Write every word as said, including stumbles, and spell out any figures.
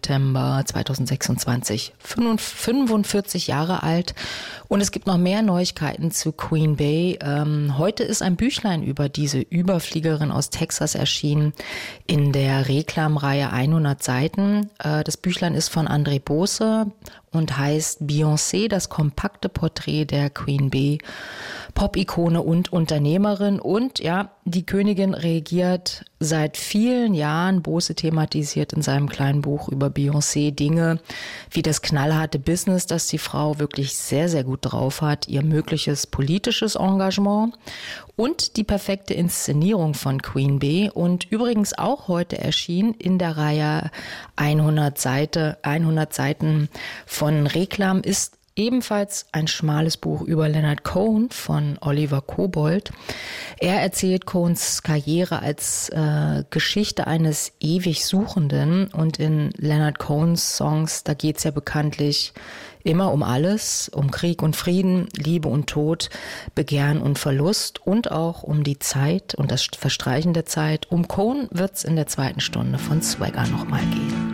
September zweitausendsechsundzwanzig. fünfundvierzig Jahre alt. Und es gibt noch mehr Neuigkeiten zu Queen Bey. Ähm, heute ist ein Büchlein über diese Überfliegerin aus Texas erschienen in der Reklamreihe hundert Seiten. Äh, das Büchlein ist von André Bose und heißt Beyoncé, das kompakte Porträt der Queen Bey, Pop-Ikone und Unternehmerin. Und ja, die Königin regiert seit vielen Jahren. Bose thematisiert in seinem kleinen Buch über Beyoncé Dinge wie das knallharte Business, das die Frau wirklich sehr, sehr gut drauf hat, ihr mögliches politisches Engagement und die perfekte Inszenierung von Queen Bey. Und übrigens auch heute erschien in der Reihe hundert Seiten von Reklam ist ebenfalls ein schmales Buch über Leonard Cohen von Oliver Kobold. Er erzählt Cohens Karriere als äh, Geschichte eines ewig Suchenden, und in Leonard Cohens Songs, da geht's ja bekanntlich immer um alles, um Krieg und Frieden, Liebe und Tod, Begehren und Verlust und auch um die Zeit und das Verstreichen der Zeit. Um Cohen wird's in der zweiten Stunde von Swagger nochmal gehen.